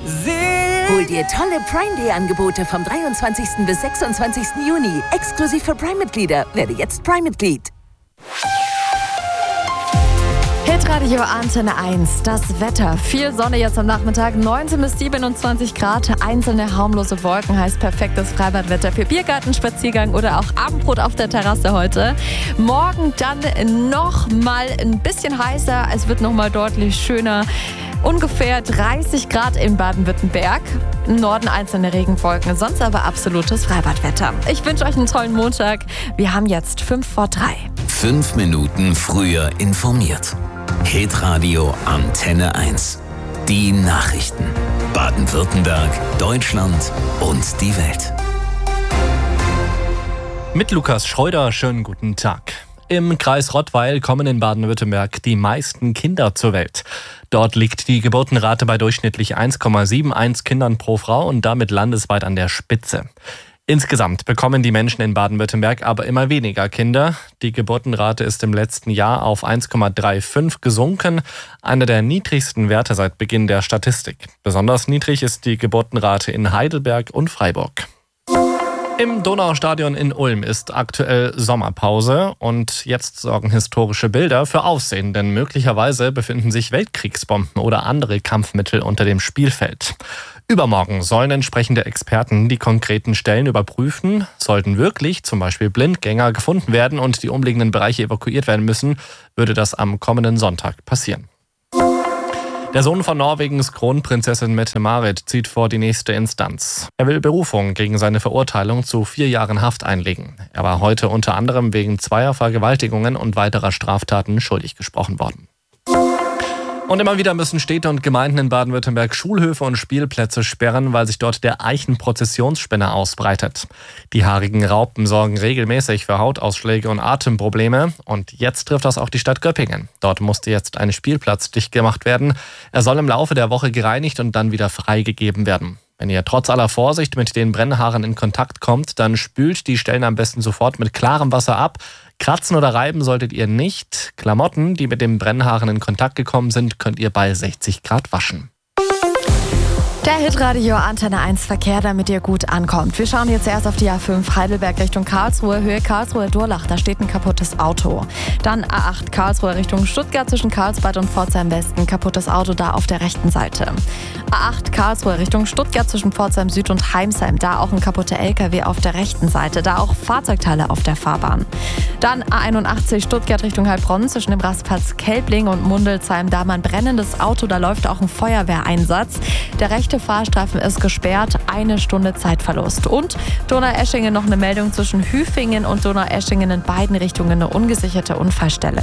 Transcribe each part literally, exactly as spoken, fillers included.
Hol dir tolle Prime Day Angebote vom dreiundzwanzigsten bis sechsundzwanzigsten Juni. Exklusiv für Prime-Mitglieder. Werde jetzt Prime-Mitglied. Hitradio Antenne eins, das Wetter. Viel Sonne jetzt am Nachmittag, neunzehn bis siebenundzwanzig Grad. Einzelne harmlose Wolken heißt perfektes Freibadwetter für Biergarten, Spaziergang oder auch Abendbrot auf der Terrasse heute. Morgen dann noch mal ein bisschen heißer. Es wird noch mal deutlich schöner. Ungefähr dreißig Grad in Baden-Württemberg. Im Norden einzelne Regenwolken, sonst aber absolutes Freibadwetter. Ich wünsche euch einen tollen Montag. Wir haben jetzt fünf vor drei. Fünf Minuten früher informiert. Hitradio Antenne eins. Die Nachrichten. Baden-Württemberg, Deutschland und die Welt. Mit Lukas Schreuder, schönen guten Tag. Im Kreis Rottweil kommen in Baden-Württemberg die meisten Kinder zur Welt. Dort liegt die Geburtenrate bei durchschnittlich eins Komma einundsiebzig Kindern pro Frau und damit landesweit an der Spitze. Insgesamt bekommen die Menschen in Baden-Württemberg aber immer weniger Kinder. Die Geburtenrate ist im letzten Jahr auf eins Komma fünfunddreißig gesunken, einer der niedrigsten Werte seit Beginn der Statistik. Besonders niedrig ist die Geburtenrate in Heidelberg und Freiburg. Im Donaustadion in Ulm ist aktuell Sommerpause und jetzt sorgen historische Bilder für Aufsehen, denn möglicherweise befinden sich Weltkriegsbomben oder andere Kampfmittel unter dem Spielfeld. Übermorgen sollen entsprechende Experten die konkreten Stellen überprüfen. Sollten wirklich zum Beispiel Blindgänger gefunden werden und die umliegenden Bereiche evakuiert werden müssen, würde das am kommenden Sonntag passieren. Der Sohn von Norwegens Kronprinzessin Mette-Marit zieht vor die nächste Instanz. Er will Berufung gegen seine Verurteilung zu vier Jahren Haft einlegen. Er war heute unter anderem wegen zweier Vergewaltigungen und weiterer Straftaten schuldig gesprochen worden. Und immer wieder müssen Städte und Gemeinden in Baden-Württemberg Schulhöfe und Spielplätze sperren, weil sich dort der Eichenprozessionsspinne ausbreitet. Die haarigen Raupen sorgen regelmäßig für Hautausschläge und Atemprobleme. Und jetzt trifft das auch die Stadt Göppingen. Dort musste jetzt ein Spielplatz dicht gemacht werden. Er soll im Laufe der Woche gereinigt und dann wieder freigegeben werden. Wenn ihr trotz aller Vorsicht mit den Brennhaaren in Kontakt kommt, dann spült die Stellen am besten sofort mit klarem Wasser ab. Kratzen oder reiben solltet ihr nicht. Klamotten, die mit den Brennhaaren in Kontakt gekommen sind, könnt ihr bei sechzig Grad waschen. Der Hitradio Antenne eins Verkehr, damit ihr gut ankommt. Wir schauen jetzt erst auf die A fünf Heidelberg Richtung Karlsruhe, Höhe Karlsruhe-Durlach. Da steht ein kaputtes Auto. Dann A acht Karlsruhe Richtung Stuttgart zwischen Karlsbad und Pforzheim Westen. Kaputtes Auto da auf der rechten Seite. A acht Karlsruhe Richtung Stuttgart zwischen Pforzheim Süd und Heimsheim. Da auch ein kaputter L K W auf der rechten Seite. Da auch Fahrzeugteile auf der Fahrbahn. Dann A einundachtzig Stuttgart Richtung Heilbronn zwischen dem Rastplatz Kelbling und Mundelsheim. Da mal ein brennendes Auto, da läuft auch ein Feuerwehreinsatz. Der rechte Fahrstreifen ist gesperrt, eine Stunde Zeitverlust. Und Donaueschingen noch eine Meldung zwischen Hüfingen und Donaueschingen in beiden Richtungen eine ungesicherte Unfallstelle.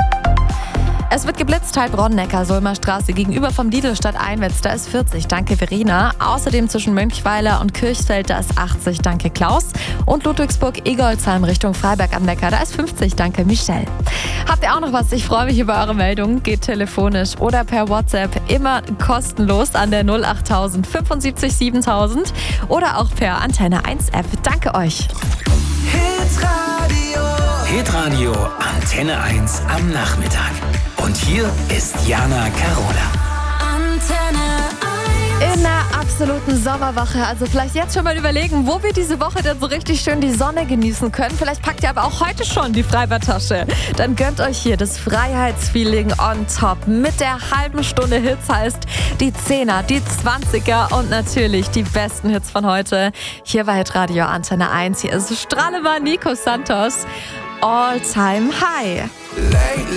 Es wird geblitzt, Heilbronn-Neckar-Sulmer-Straße gegenüber vom Lidl Stadt-Einwetz, da ist vierzig, danke Verena. Außerdem zwischen Mönchweiler und Kirchfeld, da ist achtzig, danke Klaus. Und Ludwigsburg-Egolzheim Richtung Freiberg am Neckar, da ist fünfzig, danke Michelle. Habt ihr auch noch was? Ich freue mich über eure Meldungen. Geht telefonisch oder per WhatsApp immer kostenlos an der null acht null null sieben fünf sieben sieben oder auch per Antenne eins App. Danke euch. Hitradio. Hitradio Antenne eins am Nachmittag. Und hier ist Jana Carola. Antenne eins. In einer absoluten Sommerwoche. Also vielleicht jetzt schon mal überlegen, wo wir diese Woche dann so richtig schön die Sonne genießen können. Vielleicht packt ihr aber auch heute schon die Freibadtasche. Dann gönnt euch hier das Freiheitsfeeling on top. Mit der halben Stunde Hits heißt die Zehner, die Zwanziger und natürlich die besten Hits von heute. Hier bei Hitradio Antenne eins. Hier ist Strahlemann Nico Santos. All Time High.